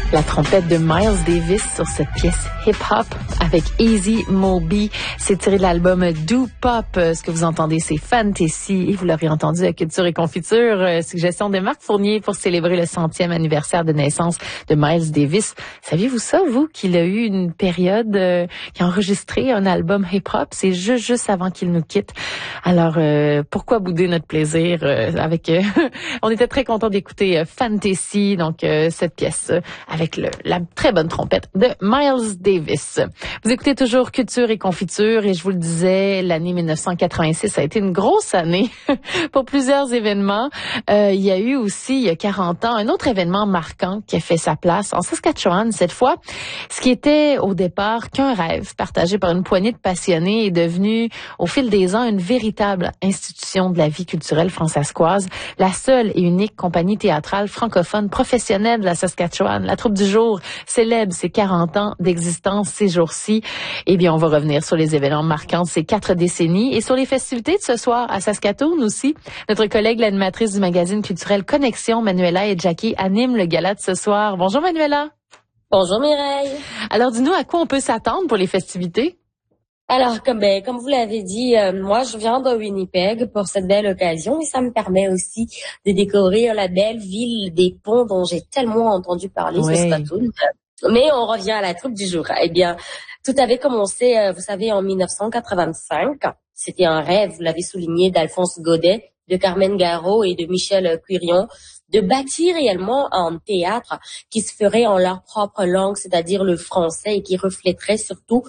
La trompette de Miles Davis sur cette pièce hip-hop avec Easy Moby. C'est tiré de l'album Do Pop. Ce que vous entendez, c'est Fantasy. Et vous l'aurez entendu à Culture et Confiture. Suggestion de Marc Fournier pour célébrer le 100e anniversaire de naissance de Miles Davis. Saviez-vous ça, vous, qu'il a eu une période qui a enregistré un album hip-hop? C'est juste avant qu'il nous quitte. Alors, pourquoi bouder notre plaisir avec... on était très contents d'écouter Fantasy, donc cette pièce avec la très bonne trompette de Miles Davis. Vous écoutez toujours Culture et Confiture et je vous le disais, l'année 1986 a été une grosse année pour plusieurs événements. Il y a eu aussi, il y a 40 ans, un autre événement marquant qui a fait sa place en Saskatchewan cette fois. Ce qui était au départ qu'un rêve partagé par une poignée de passionnés est devenu au fil des ans une véritable institution de la vie culturelle francescoise. La seule et unique compagnie théâtrale francophone professionnelle de la Saskatchewan, la Troupe du Jour, célèbre ses 40 ans d'existence ces jours-ci. Eh bien, on va revenir sur les événements marquants de ces 4 décennies et sur les festivités de ce soir à Saskatoon aussi. Notre collègue, l'animatrice du magazine culturel Connexion, Manuela et Jackie, anime le gala de ce soir. Bonjour Manuela. Bonjour Mireille. Alors, dis-nous à quoi on peut s'attendre pour les festivités? Alors, comme vous l'avez dit, moi, je viens de Winnipeg pour cette belle occasion et ça me permet aussi de découvrir la belle ville des ponts dont j'ai tellement entendu parler sur Saskatoon. Mais on revient à la troupe du jour. Eh bien, tout avait commencé, vous savez, en 1985. C'était un rêve, vous l'avez souligné, d'Alphonse Godet, de Carmen Garot et de Michel Quirion, de bâtir réellement un théâtre qui se ferait en leur propre langue, c'est-à-dire le français, et qui reflèterait surtout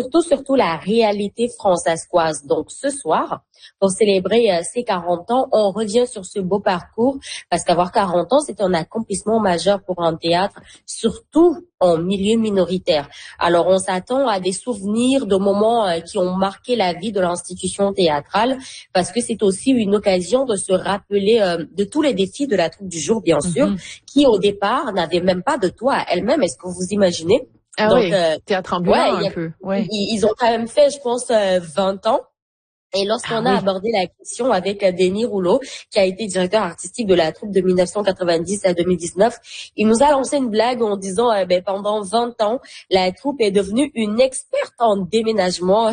la réalité francescoise. Donc, ce soir, pour célébrer ces 40 ans, on revient sur ce beau parcours, parce qu'avoir 40 ans, c'est un accomplissement majeur pour un théâtre, surtout en milieu minoritaire. Alors, on s'attend à des souvenirs de moments qui ont marqué la vie de l'institution théâtrale, parce que c'est aussi une occasion de se rappeler de tous les défis de la troupe du jour, bien sûr, qui au départ n'avait même pas de toit elle-même. Est-ce que vous imaginez? Ah donc, oui, théâtre ambulant un peu. Ouais. Ils ont quand même fait, je pense, 20 ans. Et lorsqu'on a abordé la question avec Denis Rouleau, qui a été directeur artistique de la troupe de 1990 à 2019, il nous a lancé une blague en disant pendant 20 ans, la troupe est devenue une experte en déménagement.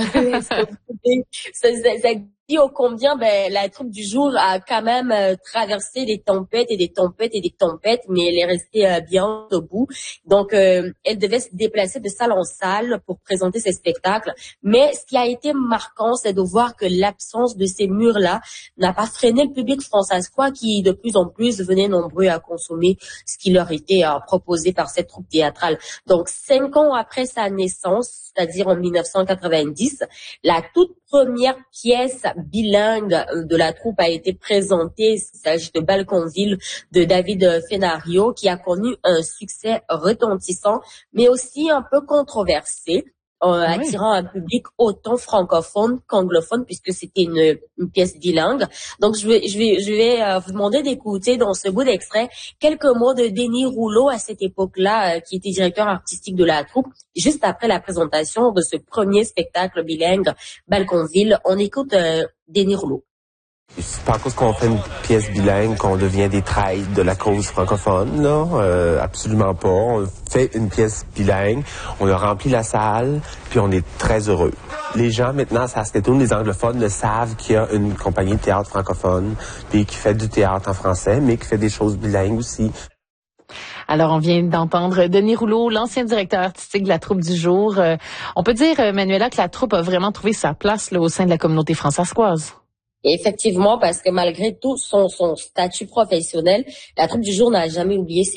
ça dit ô combien la troupe du jour a quand même traversé des tempêtes et des tempêtes et des tempêtes, mais elle est restée bien debout. Donc, elle devait se déplacer de salle en salle pour présenter ses spectacles. Mais ce qui a été marquant, c'est de voir que l'absence de ces murs-là n'a pas freiné le public francescois qui, de plus en plus, venait nombreux à consommer ce qui leur était proposé par cette troupe théâtrale. Donc, 5 ans après sa naissance, c'est-à-dire en 1990, la toute première pièce bilingue de la troupe a été présentée. Il s'agit de Balconville de David Fenario, qui a connu un succès retentissant, mais aussi un peu controversé, attirant un public autant francophone qu'anglophone, puisque c'était une pièce bilingue. Donc, je vais vous demander d'écouter dans ce bout d'extrait quelques mots de Denis Rouleau à cette époque-là, qui était directeur artistique de la troupe, juste après la présentation de ce premier spectacle bilingue, Balconville. On écoute Denis Rouleau. C'est pas à cause qu'on fait une pièce bilingue qu'on devient des trahis de la cause francophone, là. Absolument pas. On fait une pièce bilingue, on a rempli la salle, puis on est très heureux. Les gens maintenant à Saskatoon, les anglophones, le savent qu'il y a une compagnie de théâtre francophone, puis qui fait du théâtre en français, mais qui fait des choses bilingues aussi. Alors, on vient d'entendre Denis Rouleau, l'ancien directeur artistique de la troupe du jour. On peut dire, Manuela, que la troupe a vraiment trouvé sa place là, au sein de la communauté francescoise. Effectivement, parce que malgré tout son statut professionnel, la troupe du jour n'a jamais oublié